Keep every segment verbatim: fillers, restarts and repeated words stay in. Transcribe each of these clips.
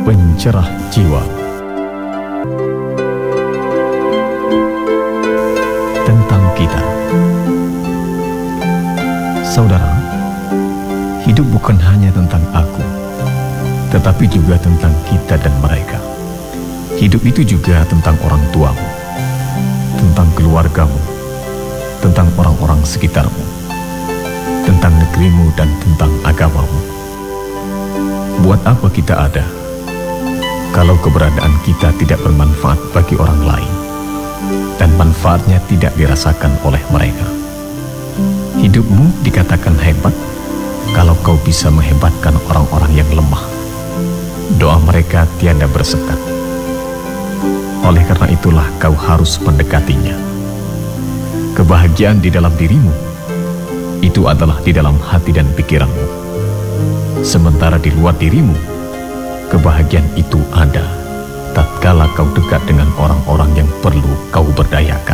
pencerah jiwa. Tentang kita. Saudara, hidup bukan hanya tentang aku, tetapi juga tentang kita dan mereka. Hidup itu juga tentang orang tuamu, tentang keluargamu, tentang orang-orang sekitarmu, tentang negerimu dan tentang agamamu. Buat apa kita ada kalau keberadaan kita tidak bermanfaat bagi orang lain dan manfaatnya tidak dirasakan oleh mereka? Hidupmu dikatakan hebat kalau kau bisa menghebatkan orang-orang yang lemah. Doa mereka tiada bersekat. Oleh karena itulah kau harus mendekatinya. Kebahagiaan di dalam dirimu itu adalah di dalam hati dan pikiranmu. Sementara di luar dirimu, kebahagiaan itu ada tatkala kau dekat dengan orang-orang yang perlu kau berdayakan.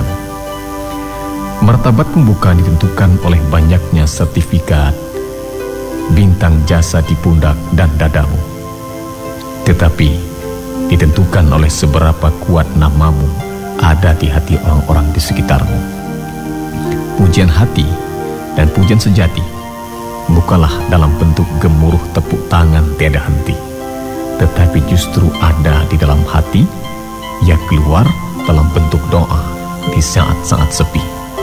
Martabatmu bukan ditentukan oleh banyaknya sertifikat, bintang jasa di pundak dan dadamu, tetapi ditentukan oleh seberapa kuat namamu ada di hati orang-orang di sekitarmu. Pujian hati dan pujian sejati bukanlah dalam bentuk gemuruh tepuk tangan tiada henti, tetapi justru ada di dalam hati, yang keluar dalam bentuk doa di saat-saat sepi.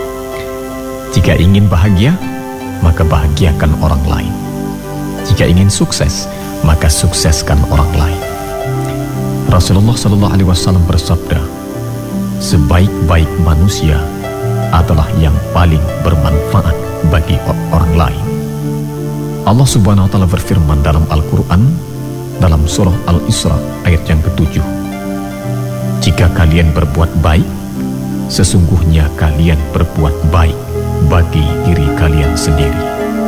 Jika ingin bahagia, maka bahagiakan orang lain. Jika ingin sukses, maka sukseskan orang lain. Rasulullah Shallallahu Alaihi Wasallam bersabda, sebaik-baik manusia adalah yang paling bermanfaat bagi orang lain. Allah Subhanahu Wa Taala berfirman dalam Al-Quran, dalam surah Al-Isra ayat yang ketujuh, jika kalian berbuat baik, sesungguhnya kalian berbuat baik bagi diri kalian sendiri.